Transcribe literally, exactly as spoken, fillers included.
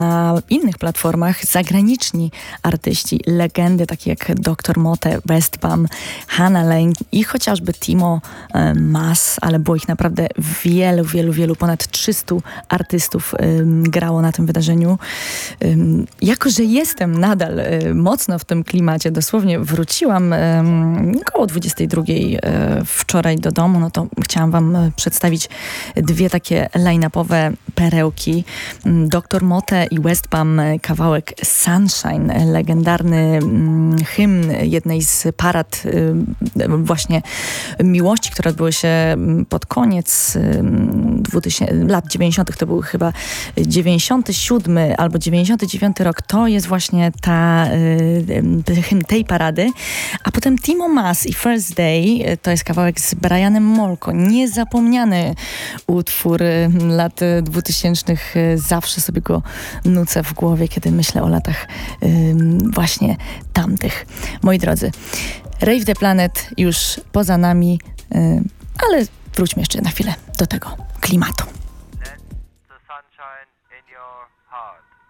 na innych platformach zagraniczni artyści, legendy takie jak doktor Mote, Westbam, Hannah Lane i chociażby Timo e, Maas, ale było ich naprawdę wielu, wielu, wielu, ponad trzysta artystów e, grało na tym wydarzeniu. E, jako, że jestem nadal e, mocno w tym klimacie, dosłownie wróciłam e, około dwudziestej drugiej e, wczoraj do domu, no to chciałam wam przedstawić dwie takie line-upowe perełki. doktor Mote i Westbam, kawałek Sunshine, legendarny mm, hymn jednej z parad y, właśnie miłości, które odbyły się pod koniec y, dwutysięcznych, lat dziewięćdziesiątych. To był chyba dziewięćdziesiąty siódmy albo dziewięćdziesiąty dziewiąty rok. To jest właśnie ta y, hymn tej parady. A potem Timo Maas i First Day, to jest kawałek z Brianem Molko. Niezapomniany utwór y, lat dwutysięcznych. Zawsze sobie go nucę w głowie, kiedy myślę o latach ym, właśnie tamtych. Moi drodzy, Rave the Planet już poza nami, yy, ale wróćmy jeszcze na chwilę do tego klimatu. Let the sunshine in your heart.